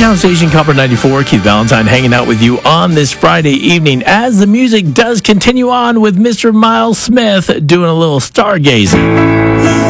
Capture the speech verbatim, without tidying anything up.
Town Station, Copper ninety-four. Keith Valentine hanging out with you on this Friday evening as the music does continue on with Mister Miles Smith doing a little stargazing.